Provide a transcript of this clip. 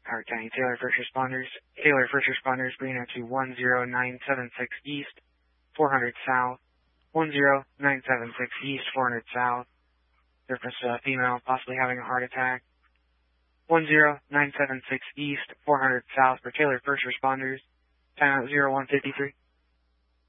Howard County, Taylor First Responders. Taylor First Responders bringing out to 10976 East, 400 South. 10976 East, 400 South. Reference female possibly having a heart attack. 10976 East, 400 South for Taylor First Responders. Timeout 0153.